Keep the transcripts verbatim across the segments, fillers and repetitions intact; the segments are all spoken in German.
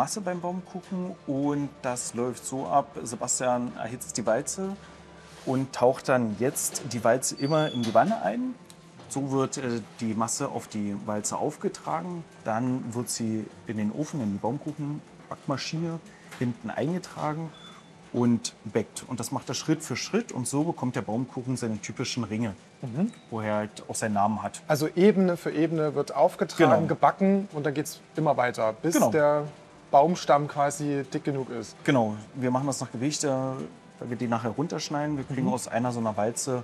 Masse beim Baumkuchen und das läuft so ab, Sebastian erhitzt die Walze und taucht dann jetzt die Walze immer in die Wanne ein. So wird äh, die Masse auf die Walze aufgetragen, dann wird sie in den Ofen, in die Baumkuchenbackmaschine hinten eingetragen und backt. Und das macht er Schritt für Schritt und so bekommt der Baumkuchen seine typischen Ringe, mhm. wo er halt auch seinen Namen hat. Also Ebene für Ebene wird aufgetragen, Genau. gebacken und dann geht es immer weiter, bis Genau. der Baumstamm quasi dick genug ist. Genau, wir machen das nach Gewicht, äh, weil wir die nachher runterschneiden. Wir kriegen mhm. aus einer so einer Walze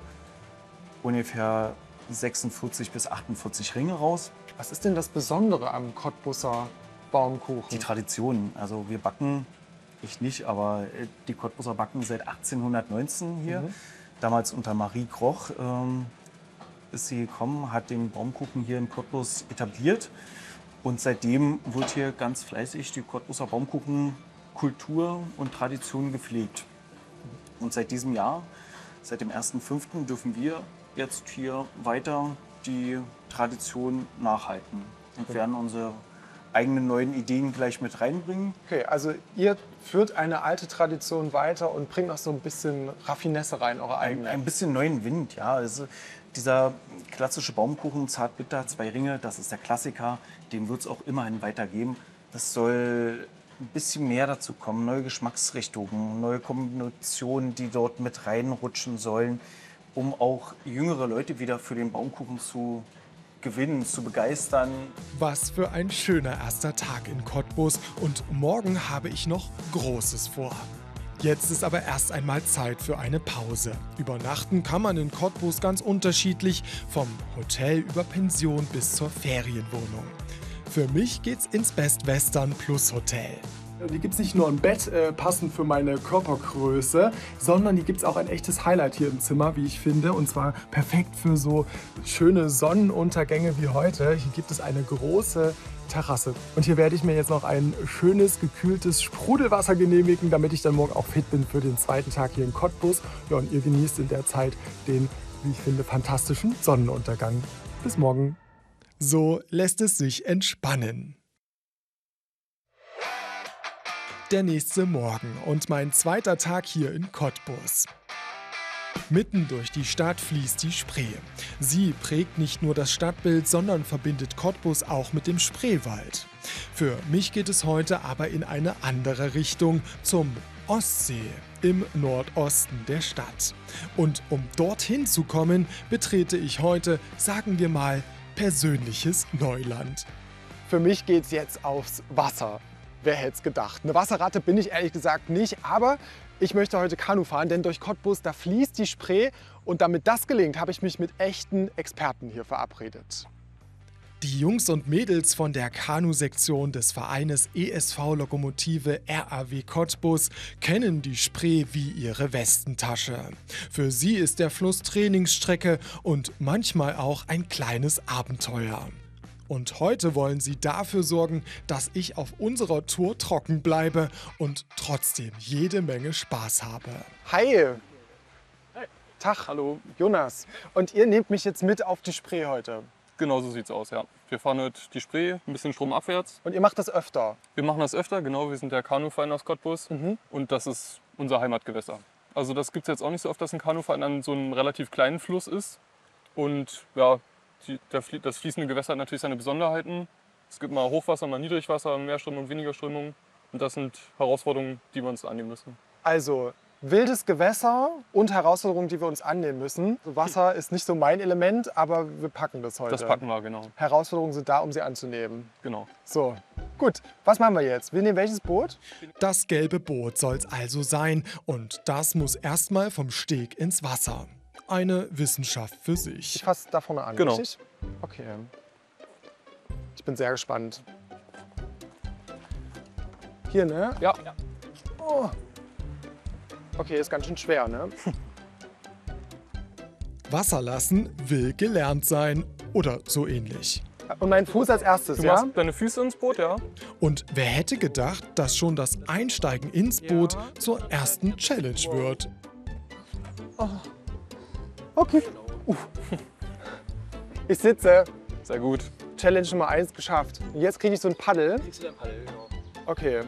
ungefähr sechsundvierzig bis achtundvierzig Ringe raus. Was ist denn das Besondere am Cottbuser Baumkuchen? Die Tradition. Also wir backen, ich nicht, aber die Cottbuser backen seit achtzehnhundertneunzehn hier. Mhm. Damals unter Marie Kroch ähm, ist sie gekommen, hat den Baumkuchen hier in Cottbus etabliert. Und seitdem wird hier ganz fleißig die Cottbuser Baumkuchenkultur und Tradition gepflegt. Und seit diesem Jahr, seit dem ersten fünften dürfen wir jetzt hier weiter die Tradition nachhalten und werden unsere eigenen neuen Ideen gleich mit reinbringen. Okay, also ihr führt eine alte Tradition weiter und bringt noch so ein bisschen Raffinesse rein, eure eigene. Ein, ein bisschen neuen Wind, ja. Also dieser klassische Baumkuchen, Zartbitter, zwei Ringe, das ist der Klassiker. Den wird es auch immerhin weitergeben. Es soll ein bisschen mehr dazu kommen, neue Geschmacksrichtungen, neue Kombinationen, die dort mit reinrutschen sollen, um auch jüngere Leute wieder für den Baumkuchen zu gewinnen, zu begeistern. Was für ein schöner erster Tag in Cottbus und morgen habe ich noch Großes vor. Jetzt ist aber erst einmal Zeit für eine Pause. Übernachten kann man in Cottbus ganz unterschiedlich, vom Hotel über Pension bis zur Ferienwohnung. Für mich geht's ins Best Western Plus Hotel. Hier gibt es nicht nur ein Bett, äh, passend für meine Körpergröße, sondern hier gibt es auch ein echtes Highlight hier im Zimmer, wie ich finde. Und zwar perfekt für so schöne Sonnenuntergänge wie heute. Hier gibt es eine große Terrasse. Und hier werde ich mir jetzt noch ein schönes, gekühltes Sprudelwasser genehmigen, damit ich dann morgen auch fit bin für den zweiten Tag hier in Cottbus. Ja, und ihr genießt in der Zeit den, wie ich finde, fantastischen Sonnenuntergang. Bis morgen. So lässt es sich entspannen. Der nächste Morgen und mein zweiter Tag hier in Cottbus. Mitten durch die Stadt fließt die Spree. Sie prägt nicht nur das Stadtbild, sondern verbindet Cottbus auch mit dem Spreewald. Für mich geht es heute aber in eine andere Richtung, zum Ostsee, im Nordosten der Stadt. Und um dorthin zu kommen, betrete ich heute, sagen wir mal, persönliches Neuland. Für mich geht's jetzt aufs Wasser. Wer hätte es gedacht? Eine Wasserratte bin ich ehrlich gesagt nicht, aber ich möchte heute Kanu fahren, denn durch Cottbus, da fließt die Spree und damit das gelingt, habe ich mich mit echten Experten hier verabredet. Die Jungs und Mädels von der Kanu-Sektion des Vereines E S V Lokomotive R A W Cottbus kennen die Spree wie ihre Westentasche. Für sie ist der Fluss Trainingsstrecke und manchmal auch ein kleines Abenteuer. Und heute wollen sie dafür sorgen, dass ich auf unserer Tour trocken bleibe und trotzdem jede Menge Spaß habe. Hi! Hi. Tag, hallo, Jonas. Und ihr nehmt mich jetzt mit auf die Spree heute? Genau so sieht's aus, ja. Wir fahren heute die Spree ein bisschen stromabwärts. Und ihr macht das öfter? Wir machen das öfter, genau. Wir sind der Kanuverein aus Cottbus mhm. und das ist unser Heimatgewässer. Also das gibt es jetzt auch nicht so oft, dass ein Kanuverein an so einem relativ kleinen Fluss ist. Und ja, die, der, das fließende Gewässer hat natürlich seine Besonderheiten. Es gibt mal Hochwasser, mal Niedrigwasser, mehr Strömung und weniger Strömung. Und das sind Herausforderungen, die wir uns annehmen müssen. Also wildes Gewässer und Herausforderungen, die wir uns annehmen müssen. Wasser ist nicht so mein Element, aber wir packen das heute. Das packen wir, genau. Herausforderungen sind da, um sie anzunehmen. Genau. So, gut. Was machen wir jetzt? Wir nehmen welches Boot? Das gelbe Boot soll's also sein. Und das muss erstmal vom Steg ins Wasser. Eine Wissenschaft für sich. Ich fasse da vorne an, genau. Richtig? Okay. Ich bin sehr gespannt. Hier, ne? Ja. Oh. Okay, ist ganz schön schwer, ne? Wasser lassen will gelernt sein oder so ähnlich. Und mein Fuß als erstes, du ja? Du machst deine Füße ins Boot, ja? Und wer hätte gedacht, dass schon das Einsteigen ins Boot ja. zur ersten Challenge wird? Oh. Okay. Uh. Ich sitze. Sehr gut. Challenge Nummer eins geschafft. Und jetzt kriege ich so ein Paddel. Kriegst du dein Paddel, genau. Okay.